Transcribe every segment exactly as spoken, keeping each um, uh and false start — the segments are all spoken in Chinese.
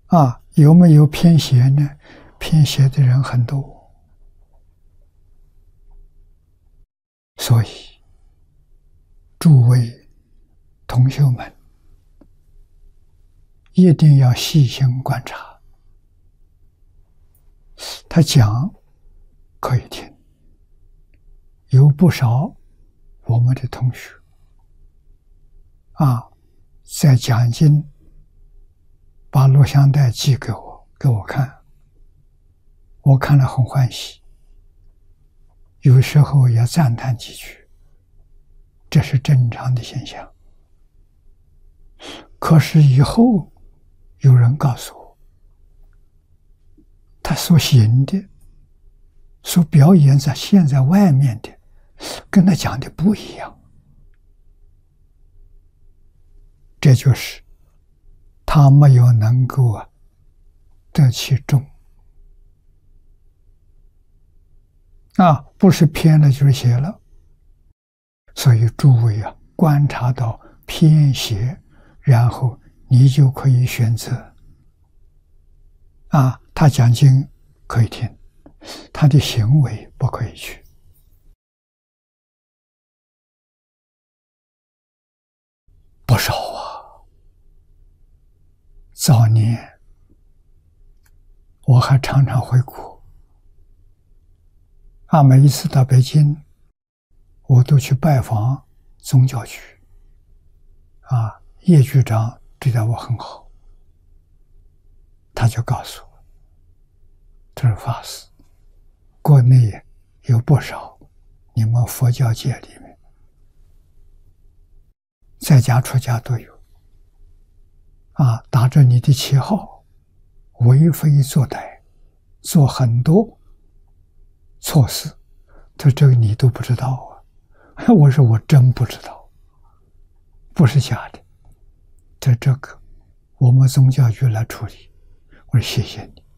啊，有没有偏邪呢？偏邪的人很多，所以诸位同学们一定要细心观察。他讲可以听，有不少我们的同学啊，在讲经把录像带寄给我，给我看，我看了很欢喜，有时候也赞叹几句，这是正常的现象。可是以后有人告诉我，他所行的、所表演在现在外面的，跟他讲的不一样。这就是他没有能够啊得其中啊，不是偏了就是邪了。所以诸位啊，观察到偏邪，然后你就可以选择啊，他讲经可以听，他的行为不可以去。不少啊，早年我还常常回国啊，每一次到北京，我都去拜访宗教局啊，叶局长对待我很好，他就告诉我，这是法师，国内有不少你们佛教界里面在家出家都有啊，打着你的旗号为非作歹，做很多错事，他这个你都不知道啊。我说我真不知道，不是假的，这这个我们宗教局来处理。我说谢谢你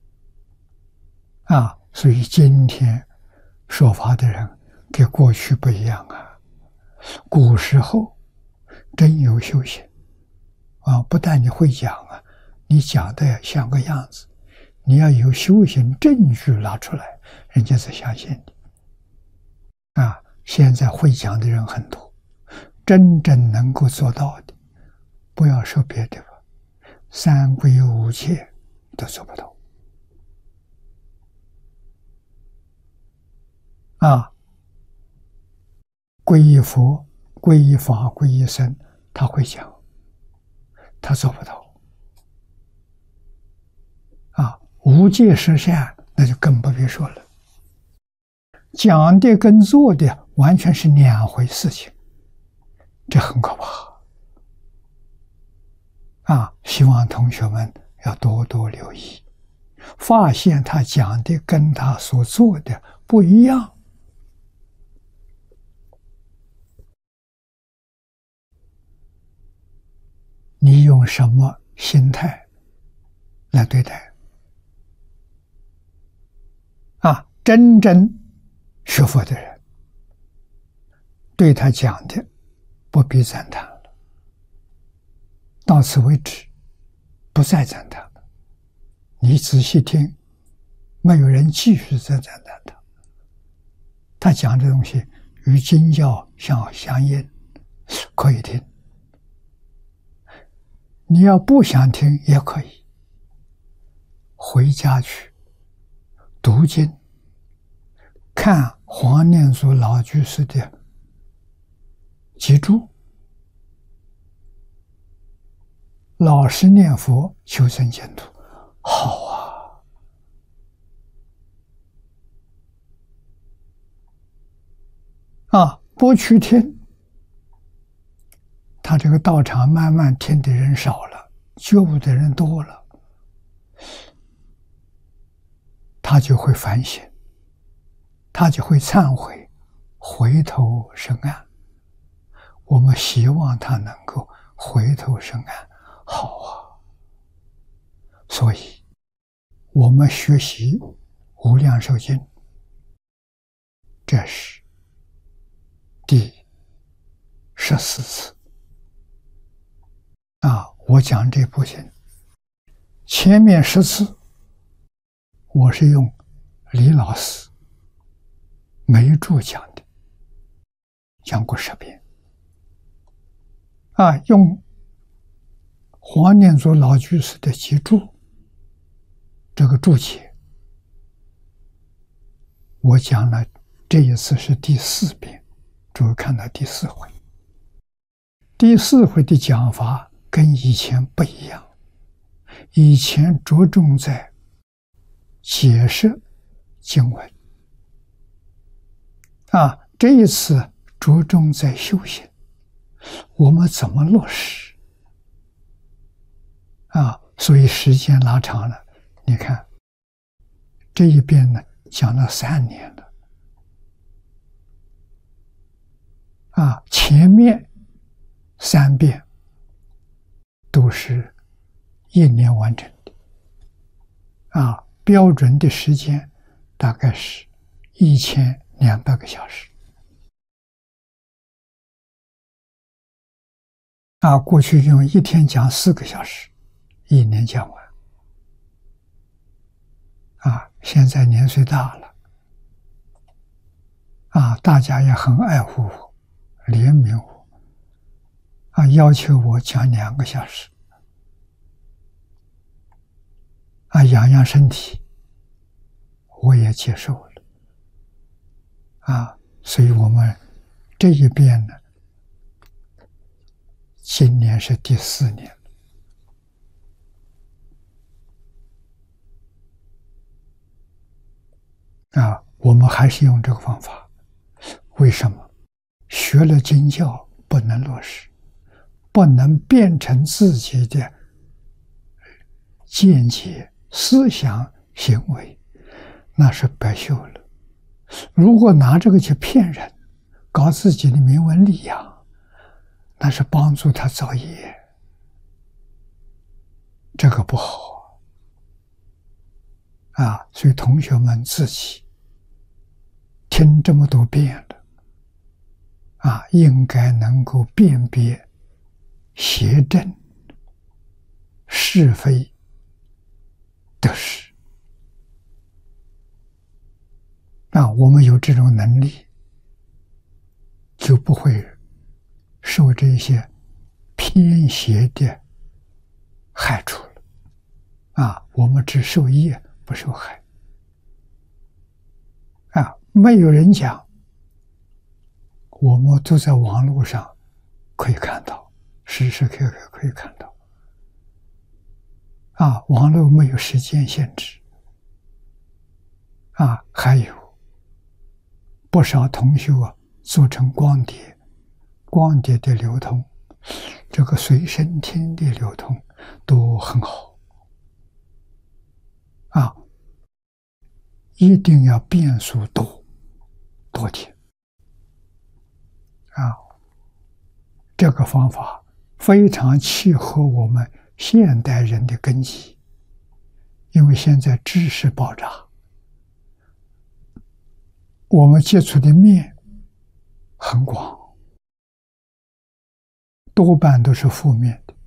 啊，所以今天说法的人跟过去不一样啊。古时候真有修行啊，不但你会讲啊，你讲的像个样子，你要有修行证据拿出来，人家才相信你啊。现在会讲的人很多，真正能够做到的，不要说别的吧，三皈五戒都做不到啊。皈依佛、皈依法、皈依僧，他会讲，他做不到啊。无戒十善，那就更不必说了，讲的跟做的完全是两回事情，这很可怕啊！希望同学们要多多留意，发现他讲的跟他所做的不一样，你用什么心态来对待啊？真正学佛的人对他讲的不必赞叹了，到此为止，不再赞叹了。你仔细听，没有人继续再赞叹他。他讲的东西与经教相相应，可以听。你要不想听也可以，回家去读经，看黄念祖老居士的集注，老实念佛求生净土，好啊！啊，不去听，他这个道场慢慢听的人少了，觉悟的人多了，他就会反省，他就会忏悔，回头是岸。我们希望他能够回头是岸，好啊！所以我们学习无量寿经，这是第十四次啊！我讲这部经前面十次我是用李老师梅注讲的，讲过十遍。啊，用黄念祖老居士的集注，这个注解，我讲了，这一次是第四遍，诸位看到第四回。第四回的讲法跟以前不一样，以前着重在解释经文，啊，这一次着重在修行，我们怎么落实？啊，所以时间拉长了。你看，这一遍呢，讲了三年了。啊，前面三遍都是一年完成的。啊，标准的时间大概是一千两百个小时。啊，过去用一天讲四个小时，一年讲完。啊，现在年岁大了，啊，大家也很爱护我，怜悯我，啊，要求我讲两个小时，啊，养养身体，我也接受了，啊，所以我们这一遍呢，今年是第四年。啊，我们还是用这个方法。为什么？学了经教不能落实，不能变成自己的见解、思想、行为，那是白修了。如果拿这个去骗人，搞自己的名闻利养，那是帮助他造业，这个不好啊！所以同学们自己听这么多遍了，啊，应该能够辨别邪正、是非、得失。啊，我们有这种能力，就不会受这些偏邪的害处了。啊，我们只受业不受害。啊，没有人讲，我们都在网络上可以看到，时时刻刻可以看到。啊，网络没有时间限制。啊，还有不少同学啊，做成光碟，光碟的流通，这个随身听的流通都很好。啊，一定要变数多多听。啊，这个方法非常契合我们现代人的根基，因为现在知识爆炸，我们接触的面很广，多半都是负面的，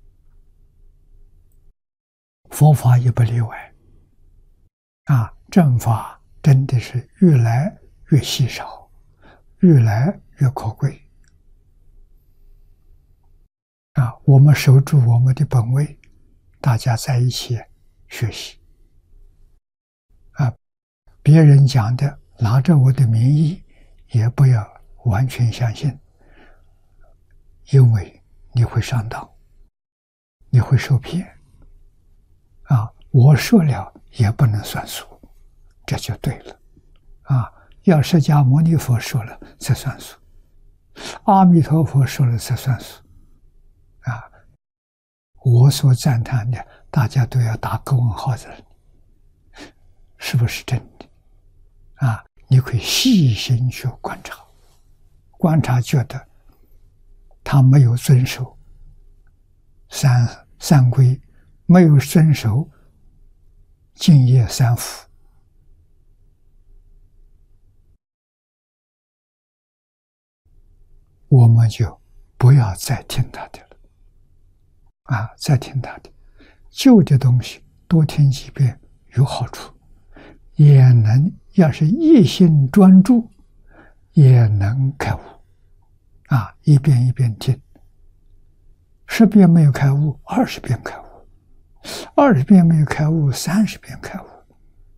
佛法也不例外。啊，正法真的是越来越稀少，越来越可贵。啊，我们守住我们的本位，大家在一起学习。啊，别人讲的拿着我的名义，也不要完全相信，因为你会上当，你会受骗。啊，我说了也不能算数，这就对了。啊，要释迦牟尼佛说了才算数，阿弥陀佛说了才算数。啊，我所赞叹的，大家都要打个问号的，是不是真的？啊，你可以细心去观察，观察觉得他没有遵守三三规，没有遵守净业三福，我们就不要再听他的了。啊，再听他的， 旧的东西多听几遍有好处，也能要是一心专注，也能开悟。啊，一遍一遍听，十遍没有开悟，二十遍开悟，二十遍没有开悟，三十遍开悟。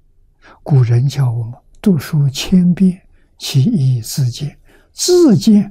古人教我们读书千遍，其义自见，自见